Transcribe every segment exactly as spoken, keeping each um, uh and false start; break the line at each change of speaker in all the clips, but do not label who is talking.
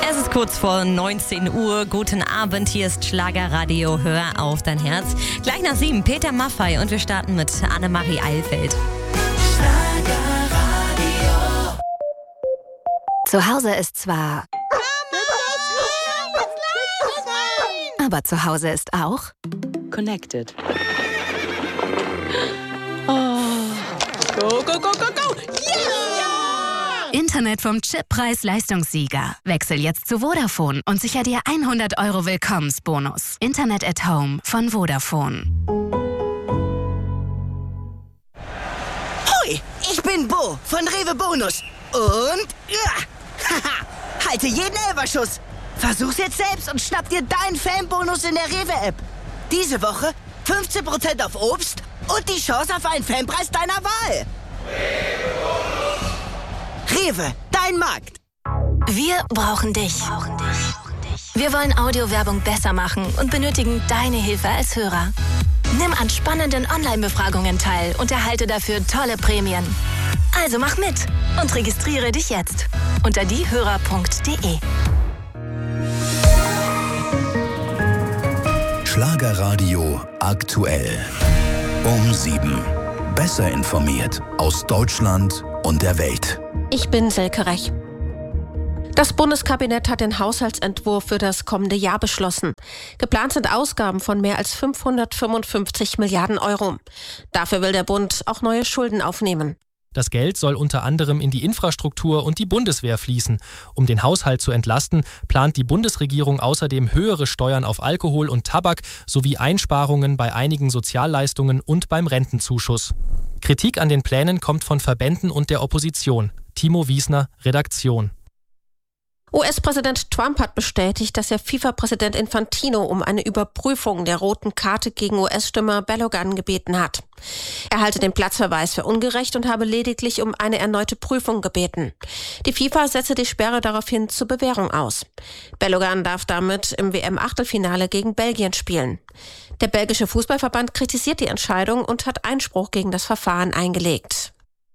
Es ist kurz vor neunzehn Uhr. Guten Abend, hier ist Schlagerradio. Hör auf dein Herz. Gleich nach sieben Peter Maffay und wir starten mit Annemarie Eilfeld.
Schlagerradio.
Zu Hause ist zwar... Aber zu Hause ist auch...
Connected. Oh. Go, go, go, go, go! Yeah!
Internet vom Chip Preis-Leistungssieger. Wechsel jetzt zu Vodafone und sicher dir hundert Euro Willkommensbonus. Internet at Home von Vodafone.
Hoi, ich bin Bo von Rewe Bonus. Und... Ja, haha, halte jeden Elferschuss. Versuch's jetzt selbst und schnapp dir deinen Fanbonus in der Rewe-App. Diese Woche fünfzehn Prozent auf Obst und die Chance auf einen Fanpreis deiner Wahl. Rewe, dein Markt.
Wir brauchen dich. Wir wollen Audiowerbung besser machen und benötigen deine Hilfe als Hörer. Nimm an spannenden Online-Befragungen teil und erhalte dafür tolle Prämien. Also mach mit und registriere dich jetzt unter diehörer punkt de.
Schlagerradio aktuell. Um sieben. Besser informiert aus Deutschland und der Welt.
Ich bin Silke Rech. Das Bundeskabinett hat den Haushaltsentwurf für das kommende Jahr beschlossen. Geplant sind Ausgaben von mehr als fünfhundertfünfundfünfzig Milliarden Euro. Dafür will der Bund auch neue Schulden aufnehmen.
Das Geld soll unter anderem in die Infrastruktur und die Bundeswehr fließen. Um den Haushalt zu entlasten, plant die Bundesregierung außerdem höhere Steuern auf Alkohol und Tabak sowie Einsparungen bei einigen Sozialleistungen und beim Rentenzuschuss. Kritik an den Plänen kommt von Verbänden und der Opposition. Timo Wiesner, Redaktion.
U S-Präsident Trump hat bestätigt, dass er FIFA-Präsident Infantino um eine Überprüfung der roten Karte gegen U S-Stürmer Balogun gebeten hat. Er halte den Platzverweis für ungerecht und habe lediglich um eine erneute Prüfung gebeten. Die FIFA setze die Sperre daraufhin zur Bewährung aus. Balogun darf damit im W M-Achtelfinale gegen Belgien spielen. Der belgische Fußballverband kritisiert die Entscheidung und hat Einspruch gegen das Verfahren eingelegt.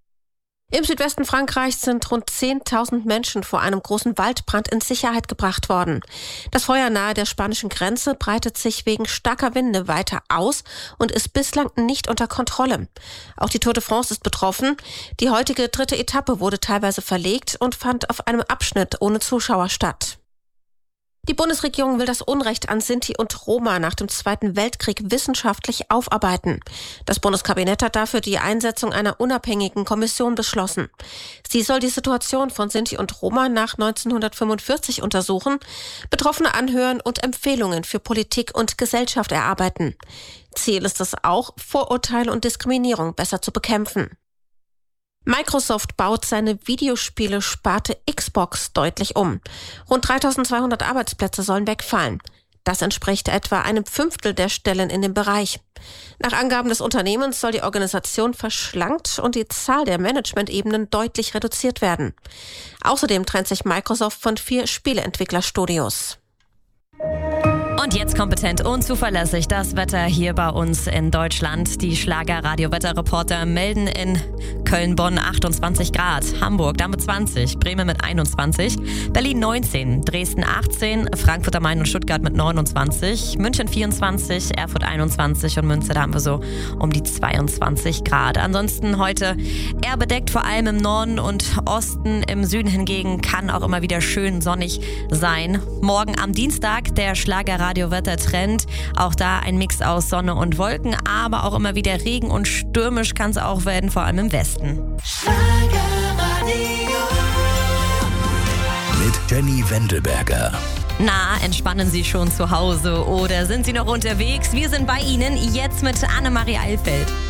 Im Südwesten Frankreichs sind rund zehntausend Menschen vor einem großen Waldbrand in Sicherheit gebracht worden. Das Feuer nahe der spanischen Grenze breitet sich wegen starker Winde weiter aus und ist bislang nicht unter Kontrolle. Auch die Tour de France ist betroffen. Die heutige dritte Etappe wurde teilweise verlegt und fand auf einem Abschnitt ohne Zuschauer statt. Die Bundesregierung will das Unrecht an Sinti und Roma nach dem Zweiten Weltkrieg wissenschaftlich aufarbeiten. Das Bundeskabinett hat dafür die Einsetzung einer unabhängigen Kommission beschlossen. Sie soll die Situation von Sinti und Roma nach neunzehnhundertfünfundvierzig untersuchen, Betroffene anhören und Empfehlungen für Politik und Gesellschaft erarbeiten. Ziel ist es auch, Vorurteile und Diskriminierung besser zu bekämpfen. Microsoft baut seine Videospiele-Sparte Xbox deutlich um. Rund dreitausendzweihundert Arbeitsplätze sollen wegfallen. Das entspricht etwa einem Fünftel der Stellen in dem Bereich. Nach Angaben des Unternehmens soll die Organisation verschlankt und die Zahl der Management-Ebenen deutlich reduziert werden. Außerdem trennt sich Microsoft von vier Spieleentwicklerstudios.
Und jetzt kompetent und zuverlässig das Wetter hier bei uns in Deutschland. Die Schlager-Radio-Wetterreporter melden in Köln, Bonn achtundzwanzig Grad, Hamburg damit zwanzig, Bremen mit einundzwanzig, Berlin neunzehn, Dresden achtzehn, Frankfurt am Main und Stuttgart mit neunundzwanzig, München vierundzwanzig, Erfurt einundzwanzig und Münster, da haben wir so um die zweiundzwanzig Grad. Ansonsten heute eher bedeckt, vor allem im Norden und Osten. Im Süden hingegen kann auch immer wieder schön sonnig sein. Morgen am Dienstag der Schlager-Radio-Wettertrend. Auch da ein Mix aus Sonne und Wolken, aber auch immer wieder Regen und stürmisch kann es auch werden, vor allem im Westen.
Mit Jenny Wendelberger.
Na, entspannen Sie schon zu Hause oder sind Sie noch unterwegs? Wir sind bei Ihnen jetzt mit Annemarie Eilfeld.